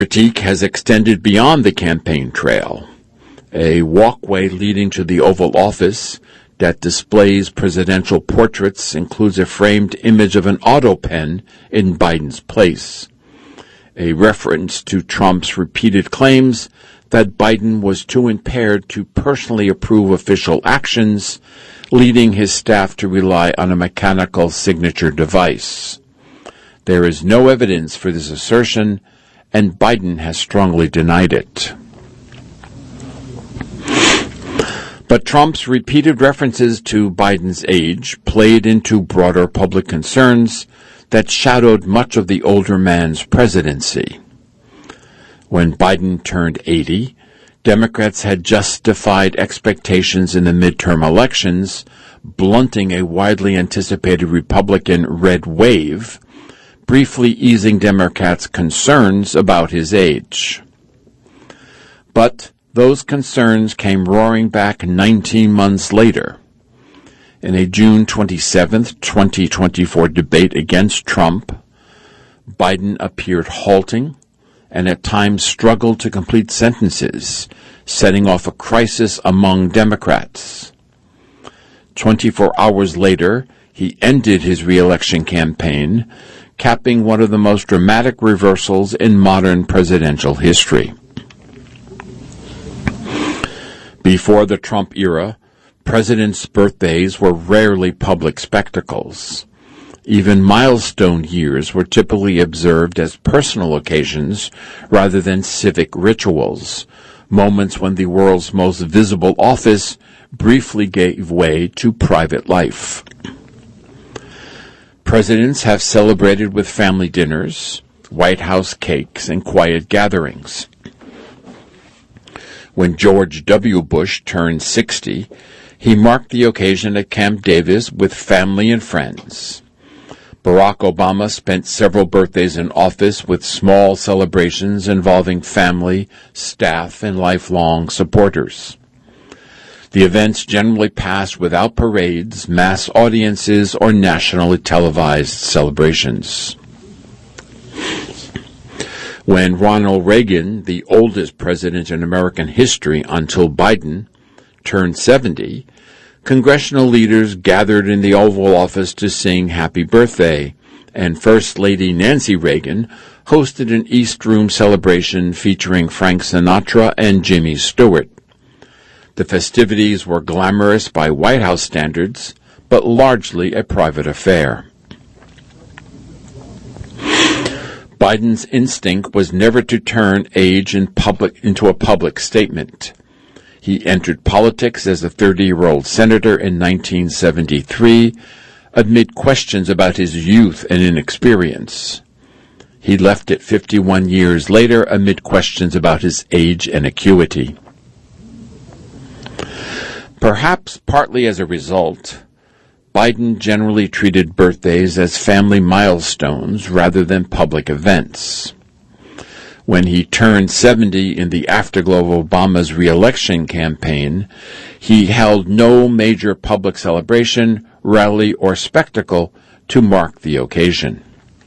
Critique has extended beyond the campaign trail. A walkway leading to the Oval Office that displays presidential portraits includes a framed image of an auto pen in Biden's place, a reference to Trump's repeated claims that Biden was too impaired to personally approve official actions, leading his staff to rely on a mechanical signature device. There is no evidence for this assertion, and Biden has strongly denied it. But Trump's repeated references to Biden's age played into broader public concerns that shadowed much of the older man's presidency. When Biden turned 80, Democrats had justified expectations in the midterm elections, blunting a widely anticipated Republican red wave, briefly easing Democrats' concerns about his age. But those concerns came roaring back 19 months later. In a June 27, 2024 debate against Trump, Biden appeared halting and at times struggled to complete sentences, setting off a crisis among Democrats. 24 hours later, he ended his re-election campaign, capping one of the most dramatic reversals in modern presidential history. Before the Trump era, presidents' birthdays were rarely public spectacles. Even milestone years were typically observed as personal occasions rather than civic rituals, moments when the world's most visible office briefly gave way to private life. Presidents have celebrated with family dinners, White House cakes, and quiet gatherings. When George W. Bush turned 60, he marked the occasion at Camp Davis with family and friends. Barack Obama spent several birthdays in office with small celebrations involving family, staff, and lifelong supporters. The events generally passed without parades, mass audiences, or nationally televised celebrations. When Ronald Reagan, the oldest president in American history until Biden, turned 70, congressional leaders gathered in the Oval Office to sing Happy Birthday, and First Lady Nancy Reagan hosted an East Room celebration featuring Frank Sinatra and Jimmy Stewart. The festivities were glamorous by White House standards, but largely a private affair. Biden's instinct was never to turn age into a public statement. He entered politics as a 30-year-old senator in 1973 amid questions about his youth and inexperience. He left it 51 years later amid questions about his age and acuity. Perhaps partly as a result, Biden generally treated birthdays as family milestones rather than public events. When he turned 70 in the afterglow of Obama's re-election campaign, he held no major public celebration, rally, or spectacle to mark the occasion.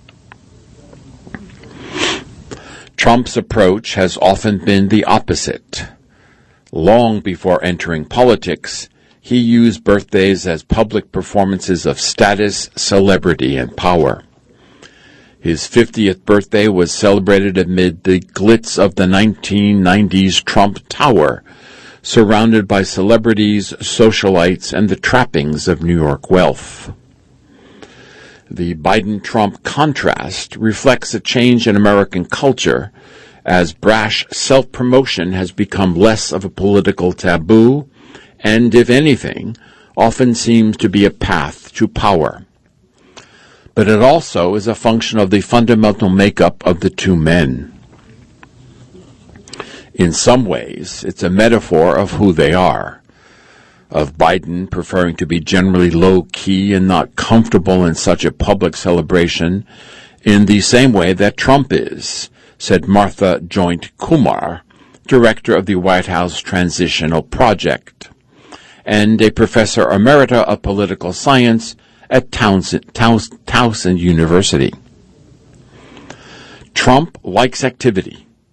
Trump's approach has often been the opposite. Long before entering politics, he used birthdays as public performances of status, celebrity, and power. His 50th birthday was celebrated amid the glitz of the 1990s Trump Tower, surrounded by celebrities, socialites, and the trappings of New York wealth. The Biden-Trump contrast reflects a change in American culture as brash self-promotion has become less of a political taboo and, if anything, often seems to be a path to power. But it also is a function of the fundamental makeup of the two men. In some ways, it's a metaphor of who they are, of Biden preferring to be generally low-key and not comfortable in such a public celebration in the same way that Trump is, said Martha Joint Kumar, director of the White House Transitional Project, and a professor emerita of political science at Towson University. Trump likes activity.